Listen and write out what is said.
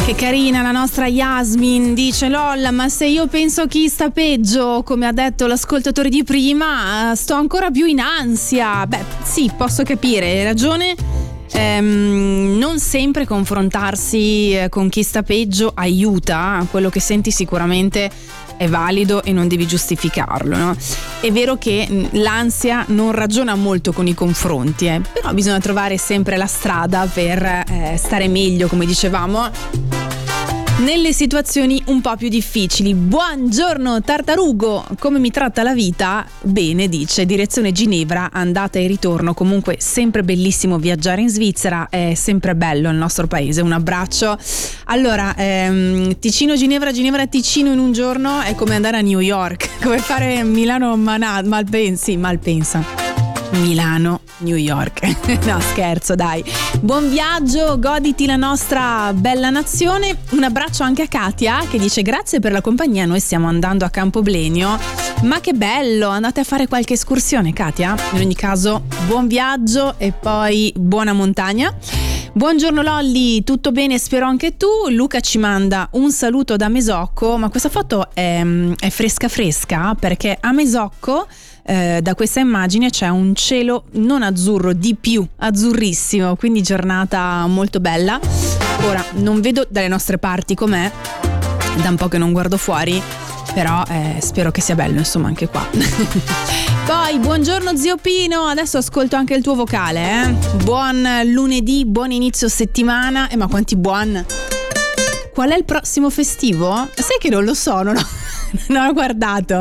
Che carina la nostra Yasmin, dice Lolla, ma se io penso chi sta peggio, come ha detto l'ascoltatore di prima, sto ancora più in ansia. Beh, sì, posso capire, hai ragione. Non sempre confrontarsi con chi sta peggio aiuta, quello che senti sicuramente è valido e non devi giustificarlo, no? È vero che l'ansia non ragiona molto con i confronti, però bisogna trovare sempre la strada per stare meglio, come dicevamo, nelle situazioni un po' più difficili. Buongiorno Tartarugo, come mi tratta la vita? Bene, dice, direzione Ginevra, andata e ritorno, comunque sempre bellissimo viaggiare in Svizzera, è sempre bello il nostro paese, un abbraccio. Allora, Ticino, Ginevra, Ginevra, Ticino in un giorno è come andare a New York, come fare Milano, Malpensa. Milano, New York. No, scherzo, dai. Buon viaggio, goditi la nostra bella nazione. Un abbraccio anche a Katia che dice grazie per la compagnia, noi stiamo andando a Campoblenio. Ma che bello, andate a fare qualche escursione, Katia? In ogni caso, buon viaggio e poi buona montagna. Buongiorno Lolli, tutto bene? Spero anche tu. Luca ci manda un saluto da Mesocco, ma questa foto è fresca perché a Mesocco da questa immagine c'è un cielo non azzurro, di più azzurrissimo, quindi giornata molto bella. Ora non vedo dalle nostre parti com'è, da un po' che non guardo fuori, però spero che sia bello insomma anche qua. Poi buongiorno zio Pino, adesso ascolto anche il tuo vocale, buon lunedì, buon inizio settimana. Ma quanti buon. Qual è il prossimo festivo? Sai che non lo so, non ho guardato.